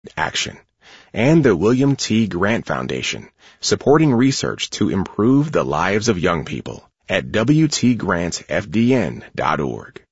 action, and the William T. Grant Foundation, supporting research to improve the lives of young people at WTGrantFDN.org.